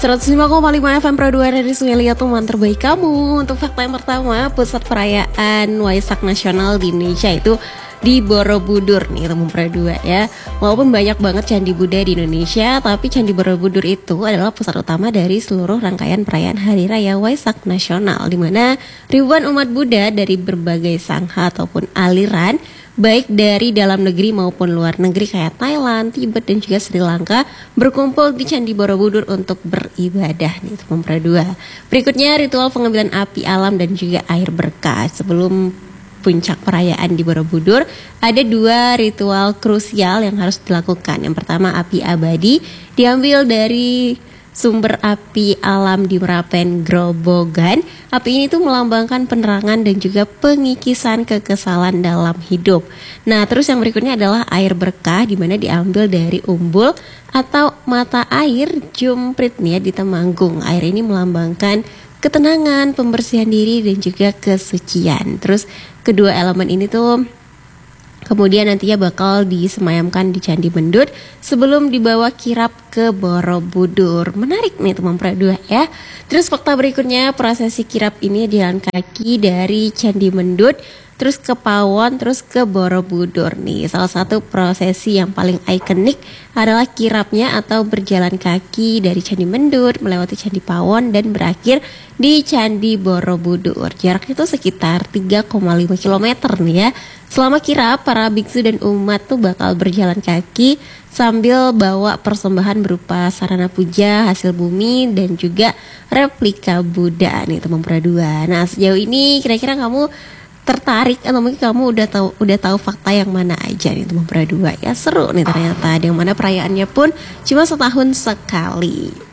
105,5 FM Pro 2 dari Sungai Liat, teman terbaik kamu. Untuk fakta yang pertama, pusat perayaan Waisak Nasional di Indonesia itu di Borobudur nih, teman Pro 2 ya. Walaupun banyak banget candi Buddha di Indonesia, tapi Candi Borobudur itu adalah pusat utama dari seluruh rangkaian perayaan Hari Raya Waisak Nasional, di mana ribuan umat Buddha dari berbagai sangha ataupun aliran, baik dari dalam negeri maupun luar negeri kayak Thailand, Tibet, dan juga Sri Lanka berkumpul di Candi Borobudur untuk beribadah nih, teman Pro 2. Berikutnya ritual pengambilan api alam dan juga air berkah. Sebelum puncak perayaan di Borobudur, ada dua ritual krusial yang harus dilakukan. Yang pertama, api abadi diambil dari sumber api alam di Merapen, Grobogan. Api ini tuh melambangkan penerangan dan juga pengikisan kekesalan dalam hidup. Nah, terus yang berikutnya adalah air berkah, di mana diambil dari umbul atau mata air Jumprit nih ya, di Temanggung. Air ini melambangkan ketenangan, pembersihan diri, dan juga kesucian. Terus kedua elemen ini tuh kemudian nantinya bakal disemayamkan di Candi Mendut sebelum dibawa kirap ke Borobudur. Menarik nih teman Pro 2 ya. Terus fakta berikutnya, prosesi kirap ini jalan kaki dari Candi Mendut terus ke Pawon, terus ke Borobudur nih. Salah satu prosesi yang paling ikonik adalah kirapnya atau berjalan kaki dari Candi Mendut melewati Candi Pawon dan berakhir di Candi Borobudur. Jaraknya itu sekitar 3,5 km nih ya. Selama kirap, para biksu dan umat tuh bakal berjalan kaki sambil bawa persembahan berupa sarana puja, hasil bumi, dan juga replika Buddha nih teman Pro 2. Nah, sejauh ini kira-kira kamu tertarik atau mungkin kamu udah tahu fakta yang mana aja nih teman Pro 2 ya. Seru nih ternyata, yang mana perayaannya pun cuma setahun sekali.